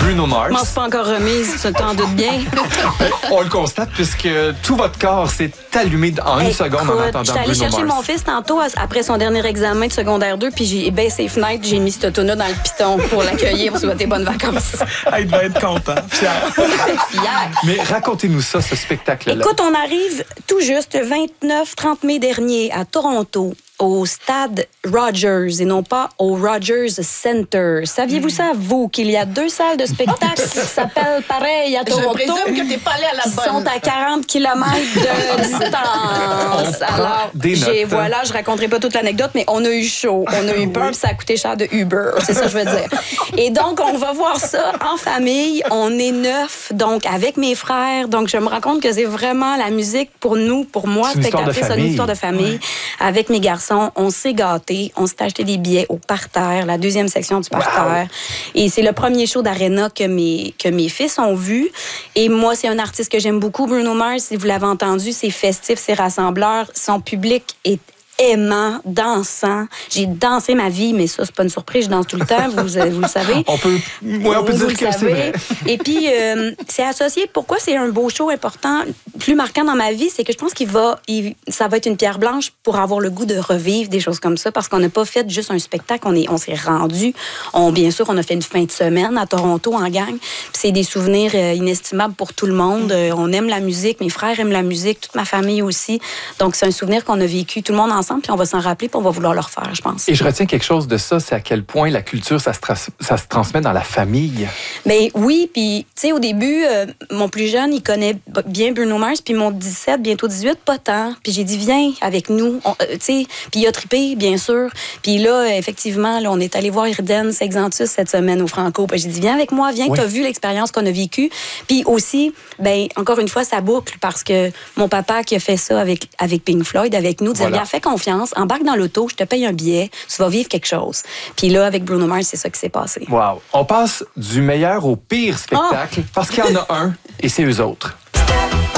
Bruno Mars. Je m'en suis pas encore remise, tu t'en doutes bien. On le constate puisque tout votre corps s'est allumé en une seconde en entendant Bruno Mars. Je suis allée chercher mon fils tantôt après son dernier examen de secondaire 2, puis j'ai baissé les fenêtres, j'ai mis cette auto-là dans le piton pour l'accueillir, pour souhaiter bonnes vacances. Il devait être content, fier. Fier. Mais racontez-nous ça, ce spectacle-là. Écoute, on arrive tout juste le 29-30 mai dernier à Toronto, au stade Rogers et non pas au Rogers Center. Saviez-vous ça, vous, qu'il y a 2 salles de spectacle qui s'appellent pareil à Toronto? Je présume que t'es pas allé à la qui sont à 40 km de distance. Alors, voilà, je raconterai pas toute l'anecdote, mais on a eu chaud, on a eu peur, puis ça a coûté cher de Uber. C'est ça que je veux dire. Et donc, on va voir ça en famille. On est 9, donc avec mes frères. Donc, je me rends compte que c'est vraiment la musique pour nous, pour moi, spectatrice, c'est une histoire de famille. Ouais. Avec mes garçons, on s'est gâtés. On s'est acheté des billets au parterre, la 2e section du parterre. Wow. Et c'est le premier show d'Arena que mes fils ont vu. Et moi, c'est un artiste que j'aime beaucoup, Bruno Mars. Si vous l'avez entendu, c'est festif, c'est rassembleur. Son public est aimant, dansant. J'ai dansé ma vie, mais ça, c'est pas une surprise, je danse tout le temps, vous le savez. On peut dire que c'est vrai. Et puis, c'est associé, pourquoi c'est un beau show important, plus marquant dans ma vie, c'est que je pense ça va être une pierre blanche pour avoir le goût de revivre des choses comme ça, parce qu'on n'a pas fait juste un spectacle, on s'est rendu. Bien sûr, on a fait une fin de semaine à Toronto en gang, puis c'est des souvenirs inestimables pour tout le monde. On aime la musique, mes frères aiment la musique, toute ma famille aussi. Donc, c'est un souvenir qu'on a vécu tout le monde ensemble, puis on va s'en rappeler, puis on va vouloir le refaire, je pense. Et je retiens quelque chose de ça, c'est à quel point la culture, ça se transmet dans la famille. Mais oui, puis tu sais, au début, mon plus jeune, il connaît bien Bruno Mars, puis mon 17, bientôt 18, pas tant. Puis j'ai dit, viens avec nous, tu sais. Puis il a trippé, bien sûr. Puis là, effectivement, là, on est allé voir Irden Sexantus cette semaine au Franco. Puis j'ai dit, viens avec moi, viens, oui. Tu as vu l'expérience qu'on a vécue. Puis aussi, encore une fois, ça boucle, parce que mon papa qui a fait ça avec Pink Floyd, avec nous, disait, voilà. Viens, fais confiance, embarque dans l'auto, je te paye un billet, tu vas vivre quelque chose. Puis là, avec Bruno Mars, c'est ça qui s'est passé. Wow. On passe du meilleur au pire spectacle, parce qu'il y en a un, et c'est eux autres.